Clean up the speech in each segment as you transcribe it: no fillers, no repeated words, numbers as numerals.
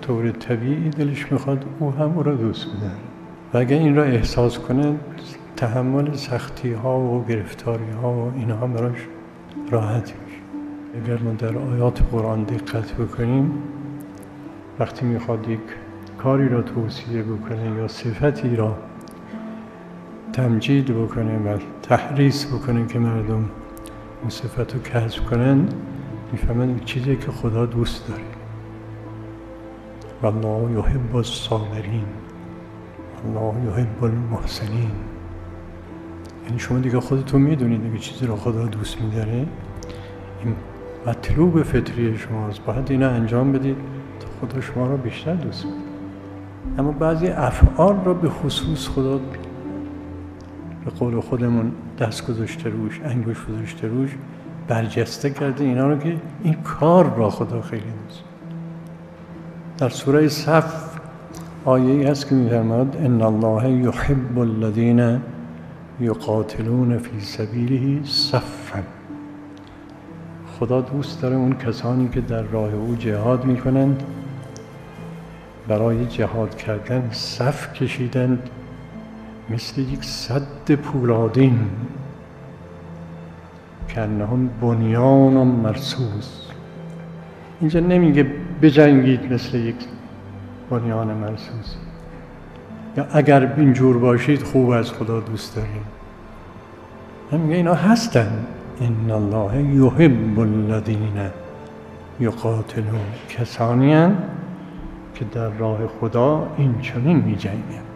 طور طبیعی دلش میخواد او هم او را دوست بداره و اگر این را احساس کنه تحمل سختی ها و گرفتاری ها و اینها براش راحت میشه. اگر ما در آیات قرآن دقت بکنیم وقتی میخواد یک کاری را توصیه بکنه یا صفتی را تمجید بکنه و تحریص بکنه که مردم اون صفت رو کسب کنن میفهمن این چیزی که خدا دوست داره. والله یحب الصابرین والله یحب المحسنین. یعنی شما دیگه خودتون میدونید دیگه چیزی رو خدا دوست میداره، این مطلوب فطری شماست، باید اینو انجام بدید تا خدا شما رو بیشتر دوست میده. اما بعضی افعال را به خصوص خدا به قول خودمون دست گذاشته روش، انگوش گذاشته روش، برجسته کرده اینا رو که این کار را خدا خیلی دوست. در سوره صف آیه‌ای هست که می‌فرماید ان الله یحب الذین یقاتلون فی سبیله صفا. خدا دوست داره اون کسانی که در راه او جهاد میکنند، برای جهاد کردن صف کشیدند مثل یک سد پولادین کانهم بنیان مرصوص. اینجا نمیگه بجنگید مثل یک بنیان مرصوص یا اگر اینجور باشید خوب از خدا دوست داریم. میگه اینا هستن. ان الله یحب الذین یقاتلون، کسانی هستند که در راه خدا این چنین می‌جنگند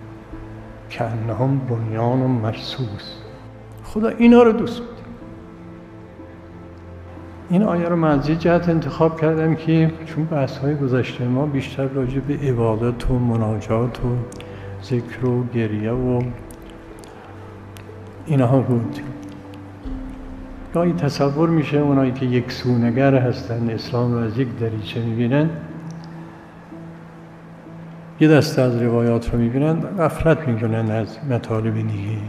کانهم بنیان مرصوص. خدا اینا رو دوست داره. این آیه رو من از جهت انتخاب کردم که چون بحث‌های گذشته ما بیشتر راجع به عبادت و مناجات و ذکر و گریه و اینها بود. گاهی تصور میشه اونایی که یک سونگر هستن اسلام رو از یک دریچه میبینن، یه دسته از روایات رو میبینن غفلت میکنن از مطالب دیگه.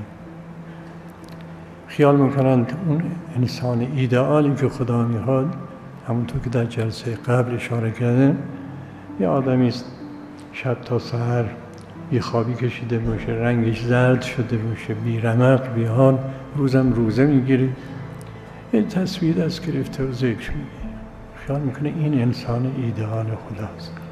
خیال میکنن اون انسان ایدئالی که خدا میخواد همونطور که در جلسه قبل اشاره کردن یه آدمی است شب تا سحر بیخوابی کشیده باشه، رنگش زرد شده باشه، بی رمق بی حال، روزم روزه میگیره، یه تصویر دست گرفته و ذکر میگه. خیال میکنه این انسان ایدئال خداست.